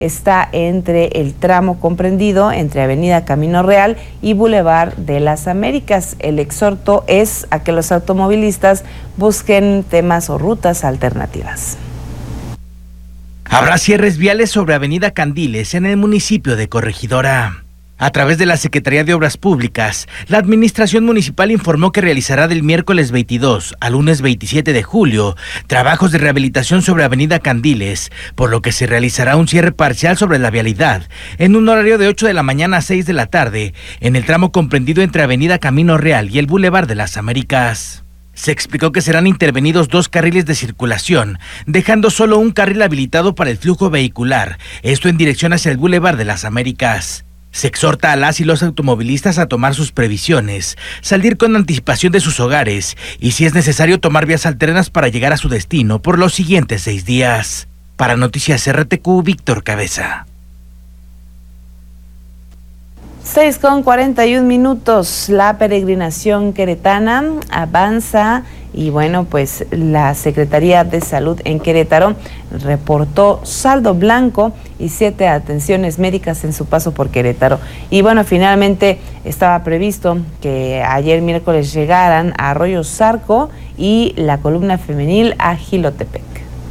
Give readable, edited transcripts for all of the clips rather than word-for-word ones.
está entre el tramo comprendido entre Avenida Camino Real y Boulevard de las Américas. El exhorto es a que los automovilistas busquen temas o rutas alternativas. Habrá cierres viales sobre Avenida Candiles en el municipio de Corregidora. A través de la Secretaría de Obras Públicas, la Administración Municipal informó que realizará del miércoles 22 al lunes 27 de julio trabajos de rehabilitación sobre Avenida Candiles, por lo que se realizará un cierre parcial sobre la vialidad en un horario de 8 de la mañana a 6 de la tarde en el tramo comprendido entre Avenida Camino Real y el Boulevard de las Américas. Se explicó que serán intervenidos 2 carriles de circulación, dejando solo un carril habilitado para el flujo vehicular, esto en dirección hacia el Boulevard de las Américas. Se exhorta a las y los automovilistas a tomar sus previsiones, salir con anticipación de sus hogares y si es necesario tomar vías alternas para llegar a su destino por los siguientes 6 días. Para Noticias RTQ, Víctor Cabeza. 6:41. La peregrinación queretana avanza y bueno, pues la Secretaría de Salud en Querétaro reportó saldo blanco y 7 atenciones médicas en su paso por Querétaro. Y bueno, finalmente estaba previsto que ayer miércoles llegaran a Arroyo Zarco y la columna femenil a Jilotepec.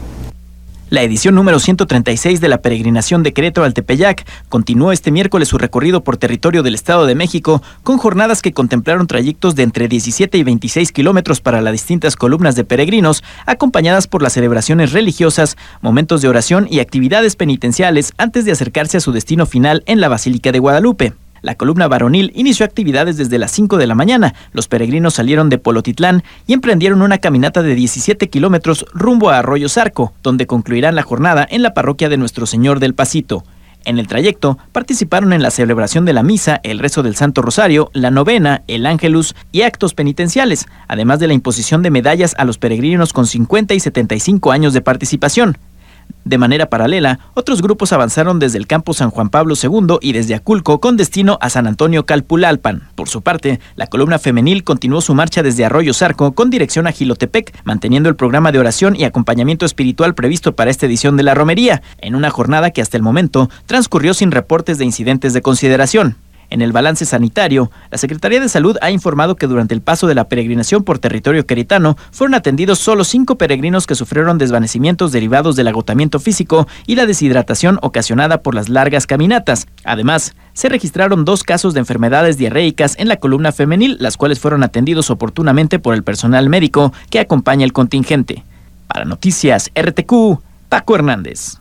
La edición número 136 de la peregrinación de Querétaro al Tepeyac continuó este miércoles su recorrido por territorio del Estado de México, con jornadas que contemplaron trayectos de entre 17 y 26 kilómetros para las distintas columnas de peregrinos, acompañadas por las celebraciones religiosas, momentos de oración y actividades penitenciales antes de acercarse a su destino final en la Basílica de Guadalupe. La columna varonil inició actividades desde las 5 de la mañana. Los peregrinos salieron de Polotitlán y emprendieron una caminata de 17 kilómetros rumbo a Arroyo Zarco, donde concluirán la jornada en la parroquia de Nuestro Señor del Pasito. En el trayecto participaron en la celebración de la misa, el rezo del Santo Rosario, la novena, el Ángelus y actos penitenciales, además de la imposición de medallas a los peregrinos con 50 y 75 años de participación. De manera paralela, otros grupos avanzaron desde el campo San Juan Pablo II y desde Aculco con destino a San Antonio Calpulalpan. Por su parte, la columna femenil continuó su marcha desde Arroyo Zarco con dirección a Jilotepec, manteniendo el programa de oración y acompañamiento espiritual previsto para esta edición de la romería, en una jornada que hasta el momento transcurrió sin reportes de incidentes de consideración. En el balance sanitario, la Secretaría de Salud ha informado que durante el paso de la peregrinación por territorio queretano fueron atendidos solo 5 peregrinos que sufrieron desvanecimientos derivados del agotamiento físico y la deshidratación ocasionada por las largas caminatas. Además, se registraron 2 casos de enfermedades diarreicas en la columna femenil, las cuales fueron atendidos oportunamente por el personal médico que acompaña el contingente. Para Noticias RTQ, Paco Hernández.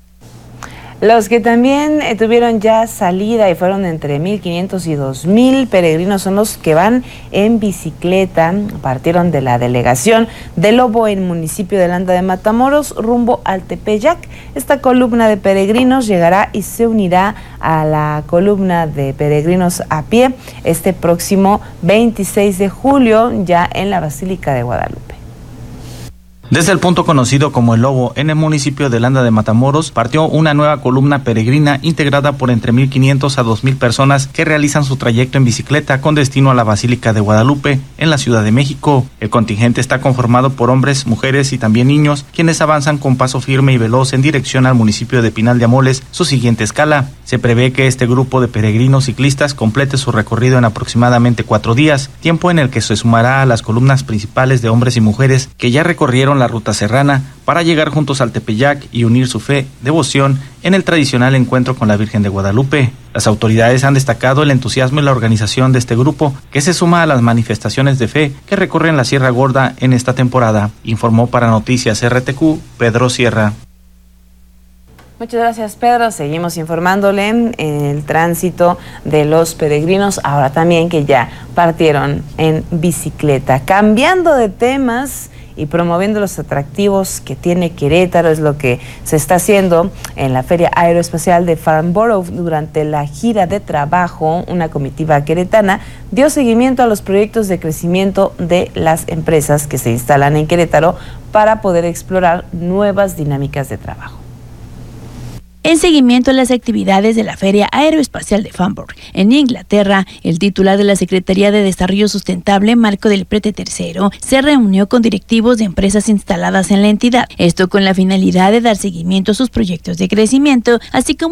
Los que también tuvieron ya salida y fueron entre 1,500 y 2,000 peregrinos son los que van en bicicleta. Partieron de la delegación de Lobo en municipio de Landa de Matamoros rumbo al Tepeyac. Esta columna de peregrinos llegará y se unirá a la columna de peregrinos a pie este próximo 26 de julio ya en la Basílica de Guadalupe. Desde el punto conocido como El Lobo, en el municipio de Landa de Matamoros, partió una nueva columna peregrina integrada por entre 1,500 a 2,000 personas que realizan su trayecto en bicicleta con destino a la Basílica de Guadalupe, en la Ciudad de México. El contingente está conformado por hombres, mujeres y también niños, quienes avanzan con paso firme y veloz en dirección al municipio de Pinal de Amoles, su siguiente escala. Se prevé que este grupo de peregrinos ciclistas complete su recorrido en aproximadamente 4 días, tiempo en el que se sumará a las columnas principales de hombres y mujeres que ya recorrieron la ruta serrana para llegar juntos al Tepeyac y unir su fe, devoción en el tradicional encuentro con la Virgen de Guadalupe. Las autoridades han destacado el entusiasmo y la organización de este grupo, que se suma a las manifestaciones de fe que recorren la Sierra Gorda en esta temporada, informó para Noticias RTQ Pedro Sierra. Muchas gracias, Pedro. Seguimos informándole en el tránsito de los peregrinos, ahora también que ya partieron en bicicleta. Cambiando de temas y promoviendo los atractivos que tiene Querétaro, es lo que se está haciendo en la Feria Aeroespacial de Farnborough. Durante la gira de trabajo, una comitiva queretana dio seguimiento a los proyectos de crecimiento de las empresas que se instalan en Querétaro para poder explorar nuevas dinámicas de trabajo. en seguimiento a las actividades de la Feria Aeroespacial de Farnborough. En Inglaterra, el titular de la Secretaría de Desarrollo Sustentable, Marco del Prete III, se reunió con directivos de empresas instaladas en la entidad, esto con la finalidad de dar seguimiento a sus proyectos de crecimiento, así como